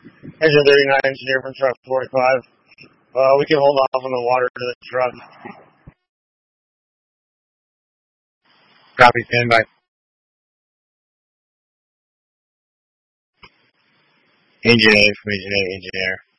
Engine 39, engineer from truck 45. We can hold off on the water to the truck. Copy, standby. Engine A from engineer.